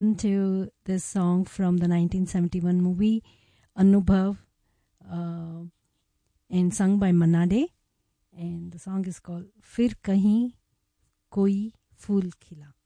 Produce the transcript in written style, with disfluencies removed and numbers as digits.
To this song from the 1971 movie Anubhav, uh, and sung by Manna Dey. And the song is called Fir Kahin Koi Phool Khila.